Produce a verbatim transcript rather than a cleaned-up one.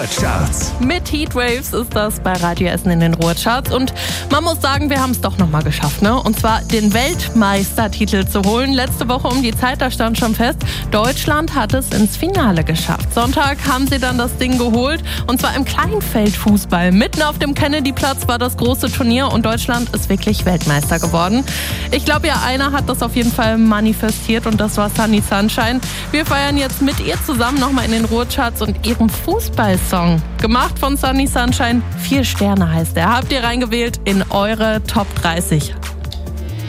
Ruhrcharts. Mit Heatwaves ist das bei Radio Essen in den Ruhrcharts. Und man muss sagen, wir haben es doch nochmal geschafft, ne? Und zwar den Weltmeistertitel zu holen. Letzte Woche um die Zeit, da stand schon fest, Deutschland hat es ins Finale geschafft. Sonntag haben sie dann das Ding geholt. Und zwar im Kleinfeldfußball. Mitten auf dem Kennedyplatz war das große Turnier und Deutschland ist wirklich Weltmeister geworden. Ich glaube ja, einer hat das auf jeden Fall manifestiert und das war Sunny Sunshine. Wir feiern jetzt mit ihr zusammen nochmal in den Ruhrcharts und ihrem Fußballsong. Gemacht von Sunny Sunshine. Vier Sterne heißt er. Habt ihr reingewählt in eure Top dreißig.